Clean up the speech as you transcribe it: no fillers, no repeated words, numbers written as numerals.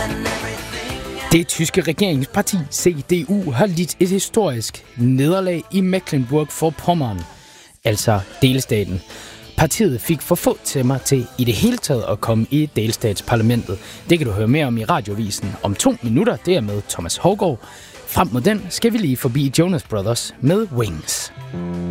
Det tyske regeringsparti CDU har lidt et historisk nederlag i Mecklenburg-Vorpommern, altså delstaten. Partiet fik for få stemmer til i det hele taget at komme i delstatsparlamentet. Det kan du høre mere om i Radiovisen om 2 minutter. Det er med Thomas Haugaard. Frem mod den skal vi lige forbi Jonas Brothers med Wings.